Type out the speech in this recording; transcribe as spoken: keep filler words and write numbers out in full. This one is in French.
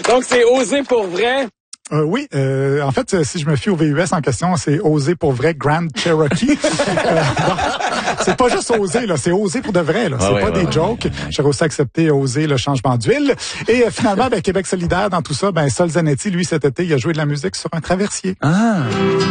Donc, c'est Oser pour vrai. Euh, oui, euh, en fait, si je me fie au V U S en question, c'est Oser pour vrai Grand Cherokee. euh, c'est pas juste oser, là, c'est oser pour de vrai. Là. Ah c'est ouais, pas ouais, des ouais, jokes. ouais, ouais. J'ai aussi accepté oser le changement d'huile. Et euh, finalement, ben, Québec solidaire dans tout ça, ben Sol Zanetti, lui, cet été, il a joué de la musique sur un traversier. Ah.